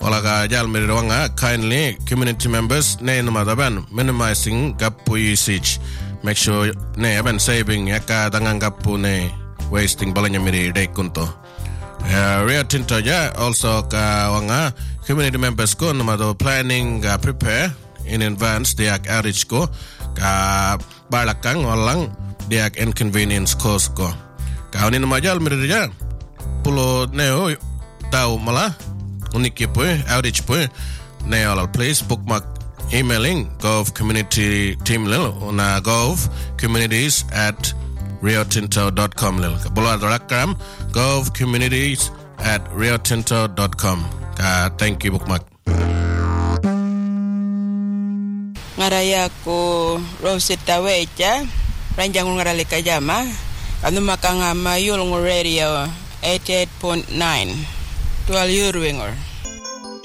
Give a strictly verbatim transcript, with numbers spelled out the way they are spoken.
Olaga jalmiri wanga kindly community members ne numadaban minimizing gappu usage. Make sure ne aban saving yaka dangang gappu ne wasting balanya miri day kunto. Uh, Rio Tinto ja also ka wanga community members ko numado planning uh, prepare in advance diak outage ko ka balakang walang diak inconvenience cost ko. Ka unin majal miri ja pulo neo tau malah uniki po outage po neo al place bookmark emailing gov community team lil una gov communities at rio tinto dot com lil bolo adrakam gov communities at rio tinto dot com. Ka thank you bookmark. Ngaraya ko Rosetta Wecha ranjang ngarale kajama anu makanga mayul radio eighty-eight point nine twelve Urwingor.